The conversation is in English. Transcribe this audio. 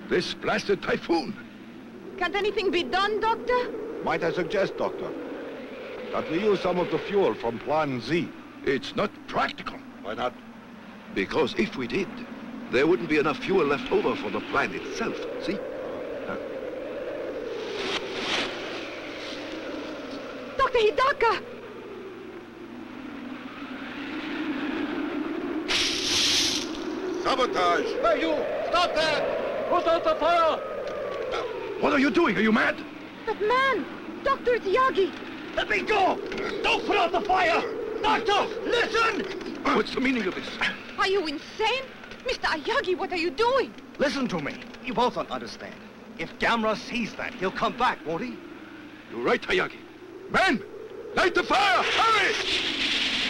This blasted typhoon. Can't anything be done, Doctor? Might I suggest, Doctor, that we use some of the fuel from Plan Z? It's not practical. Why not? Because if we did, there wouldn't be enough fuel left over for the plan itself, see? Dr. Hidaka! Sabotage! Hey, you! Stop that! Put out the fire! What are you doing? Are you mad? That man! Dr. Tiagi! Let me go! Don't put out the fire! Doctor, listen! What's the meaning of this? Are you insane? Mr. Ayagi, what are you doing? Listen to me. You both don't understand. If Gamera sees that, he'll come back, won't he? You're right, Hayagi. Men! Light the fire! Hurry!